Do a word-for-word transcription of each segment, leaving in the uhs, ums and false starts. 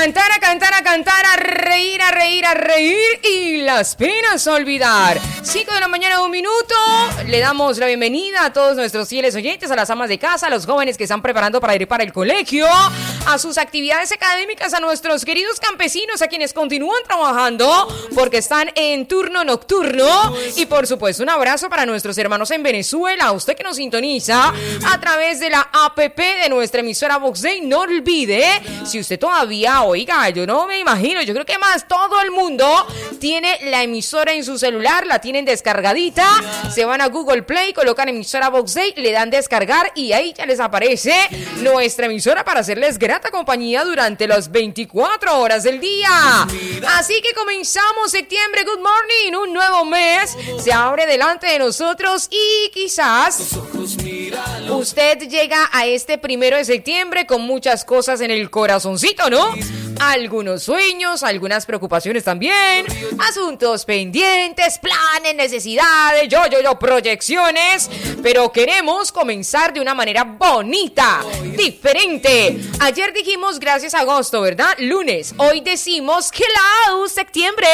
cantar, a cantar, a cantar, a reír, a reír, a reír y las penas a olvidar. cinco de la mañana, un minuto. Le damos la bienvenida a todos nuestros fieles oyentes, a las amas de casa, a los jóvenes que están preparando para ir para el colegio, a sus actividades académicas, a nuestros queridos campesinos, a quienes continúan trabajando porque están en turno nocturno. Y por supuesto, un abrazo para nuestros hermanos en Venezuela, a usted que nos sintoniza a través de la app de nuestra emisora Vox Day. No olvide, si usted todavía, oiga, yo no me imagino, yo creo que más todo el mundo tiene la emisora en su celular, la tienen descargadita, se van a Google Play, colocan emisora Vox Day, le dan descargar y ahí ya les aparece nuestra emisora para hacerles grata compañía durante las veinticuatro horas del día. Así que comenzamos septiembre, good morning, un nuevo mes se abre delante de nosotros y quizás usted llega a este primero de septiembre con muchas cosas en el corazoncito, ¿no? Algunos sueños, algunas preocupaciones también, asuntos pendientes, planes, necesidades, yo, yo, yo, proyecciones, pero queremos comenzar de una manera bonita, diferente. Ayer dijimos gracias a agosto, ¿verdad? Lunes. Hoy decimos hello, septiembre.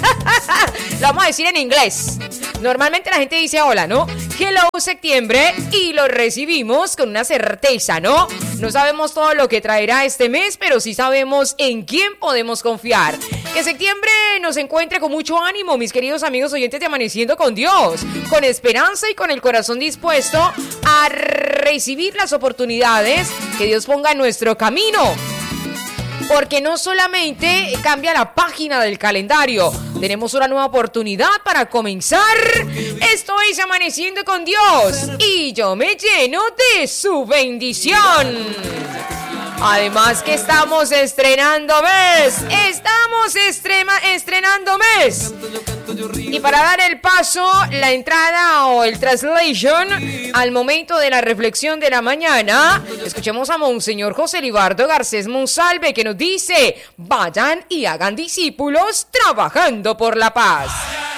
Lo vamos a decir en inglés. Normalmente la gente dice hola, ¿no? Hello, septiembre, y lo recibimos con una certeza, ¿no? No sabemos todo lo que traerá este mes, pero sí sabemos en quién podemos confiar. Que septiembre nos encuentre con mucho ánimo, mis queridos amigos oyentes de Amaneciendo con Dios, con esperanza y con el corazón dispuesto a recibir las oportunidades que Dios ponga en nuestro camino. Porque no solamente cambia la página del calendario, tenemos una nueva oportunidad para comenzar. Esto es Amaneciendo con Dios y yo me lleno de su bendición. Además que estamos estrenando mes, estamos estrema, estrenando mes. Y para dar el paso, la entrada o el translation al momento de la reflexión de la mañana, escuchemos a Monseñor José Libardo Garcés Monsalve, que nos dice: vayan y hagan discípulos trabajando por la paz.